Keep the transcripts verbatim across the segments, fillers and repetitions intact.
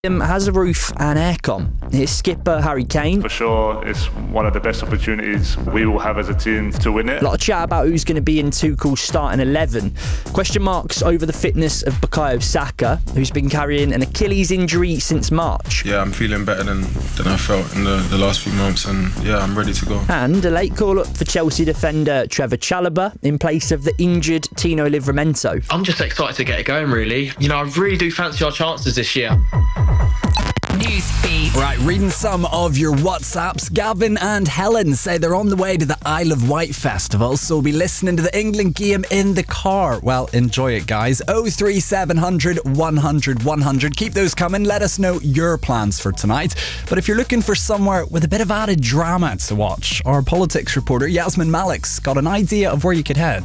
has a roof and aircon. Here's skipper Harry Kane. For sure, it's one of the best opportunities we will have as a team to win it. A lot of chat about who's going to be in Tuchel's starting eleven. Question marks over the fitness of Bukayo Saka, who's been carrying an Achilles injury since March. Yeah, I'm feeling better than, than I felt in the, the last few months, and yeah, I'm ready to go. And a late call-up for Chelsea defender Trevor Chalobah in place of the injured Tino Livramento. I'm just excited to get it going, really. You know, I really do fancy our chances this year. Newsfeed. Right, reading some of your WhatsApps. Gavin and Helen say they're on the way to the Isle of Wight festival, so we'll be listening to the England game in the car. Well, enjoy it, guys. oh three seven hundred, one hundred, one hundred. Keep those coming. Let us know your plans for tonight. But if you're looking for somewhere with a bit of added drama to watch, our politics reporter Yasmin Malik's got an idea of where you could head.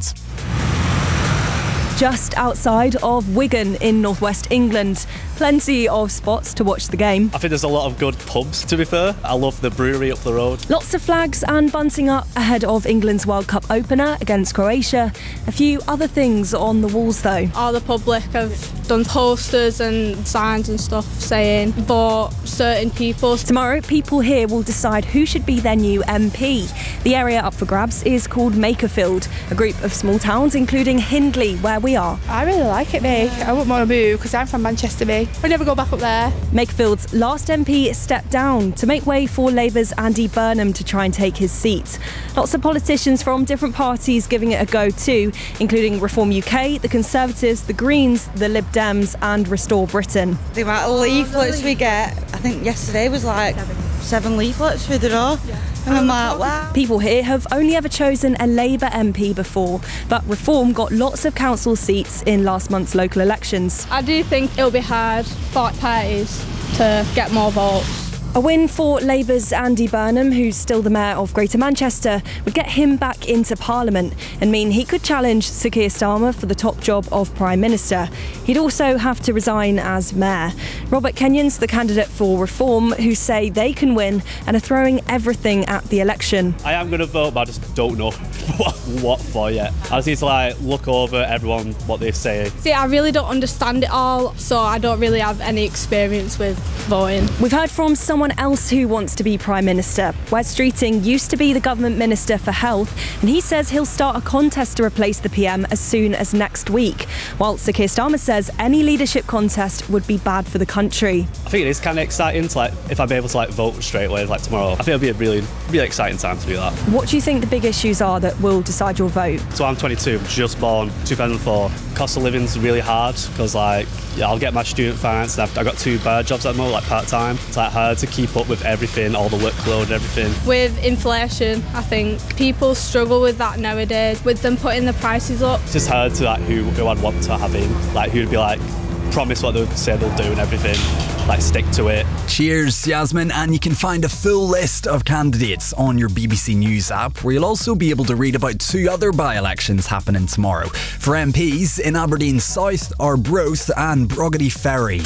Just outside of Wigan in northwest England. Plenty of spots to watch the game. I think there's a lot of good pubs, to be fair. I love the brewery up the road. Lots of flags and bunting up ahead of England's World Cup opener against Croatia. A few other things on the walls though. All the public have done posters and signs and stuff saying for certain people. Tomorrow, people here will decide who should be their new M P. The area up for grabs is called Makerfield, a group of small towns including Hindley, where we are. I really like it, mate. I wouldn't want to move because I'm from Manchester, mate. I'd never go back up there. Makefield's last M P stepped down to make way for Labour's Andy Burnham to try and take his seat. Lots of politicians from different parties giving it a go too, including Reform U K, the Conservatives, the Greens, the Lib Dems and Restore Britain. The amount of leaflets we get, I think yesterday was like seven leaflets through the door. Yeah. And I'm like, wow. People here have only ever chosen a Labour M P before, but Reform got lots of council seats in last month's local elections. I do think it'll be hard for parties to get more votes. A win for Labour's Andy Burnham, who's still the mayor of Greater Manchester, would get him back into Parliament and mean he could challenge Sir Keir Starmer for the top job of Prime Minister. He'd also have to resign as mayor. Robert Kenyon's the candidate for Reform, who say they can win and are throwing everything at the election. I am going to vote, but I just don't know what, what for yet. I just need to like look over everyone, what they say. See, I really don't understand it all, so I don't really have any experience with voting. We've heard from someone else who wants to be Prime Minister. Wes Streeting used to be the Government Minister for Health, and he says he'll start a contest to replace the P M as soon as next week, while Sir Keir Starmer says any leadership contest would be bad for the country. I think it is kind of exciting to like, if I'm able to like vote straight away like tomorrow. I think it'll be a really, really exciting time to do that. What do you think the big issues are that will decide your vote? So I'm twenty-two, just born, two thousand four. Cost of living's really hard because like, yeah, I'll get my student finance. I've, I've got two bird jobs at the moment, like part-time. It's like hard to keep up with everything, all the workload and everything. With inflation, I think people struggle with that nowadays, with them putting the prices up. It's just hard to like who, who I'd want to have in, like who'd be like, promise what they say they'll do and everything, like stick to it. Cheers, Yasmin, and you can find a full list of candidates on your B B C News app, where you'll also be able to read about two other by-elections happening tomorrow. For M Ps in Aberdeen South, Arbroath and Brogady Ferry.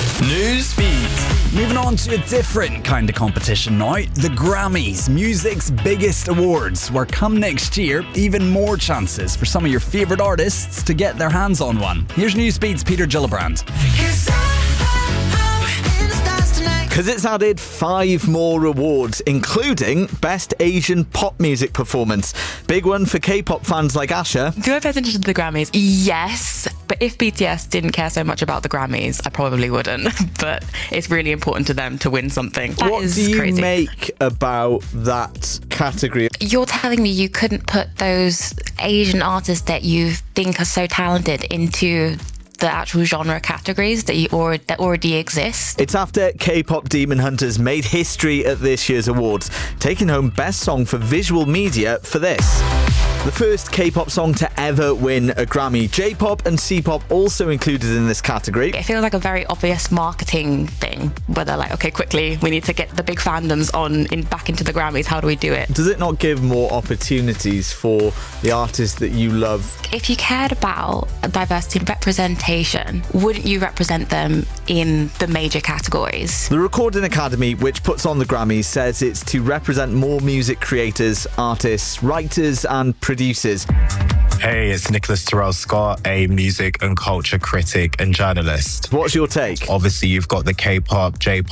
Newsfeed. Moving on to a different kind of competition now, the Grammys, music's biggest awards, where come next year, even more chances for some of your favourite artists to get their hands on one. Here's Newsfeed's Peter Gillibrand. Because it's added five more awards, including Best Asian Pop Music Performance. Big one for K-pop fans like Asha. Do I pay attention to the Grammys? Yes. But if B T S didn't care so much about the Grammys, I probably wouldn't. But it's really important to them to win something. That what is do you crazy. make about that category? You're telling me you couldn't put those Asian artists that you think are so talented into the actual genre categories that you or that already exist. It's after K-pop Demon Hunters made history at this year's awards, taking home Best Song for Visual Media for this. The first K-pop song to ever win a Grammy. J-pop and C-pop also included in this category. It feels like a very obvious marketing thing, where they're like, okay, quickly, we need to get the big fandoms on in back into the Grammys. How do we do it? Does it not give more opportunities for the artists that you love? If you cared about diversity and representation, wouldn't you represent them in the major categories? The Recording Academy, which puts on the Grammys, says it's to represent more music creators, artists, writers and producers. Hey, it's Nicholas Terrell Scott, a music and culture critic and journalist. What's your take? Obviously, you've got the K-pop, J-pop